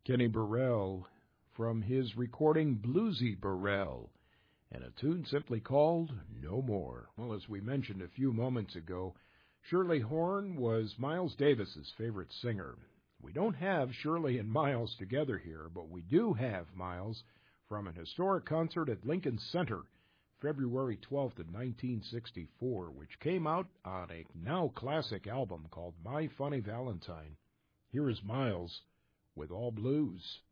Kenny Burrell from his recording Bluesy Burrell, and a tune simply called No More. Well, as we mentioned a few moments ago, Shirley Horn was Miles Davis's favorite singer. We don't have Shirley and Miles together here, but we do have Miles from an historic concert at Lincoln Center, February 12th of 1964, which came out on a now classic album called My Funny Valentine. Here is Miles with All Blues.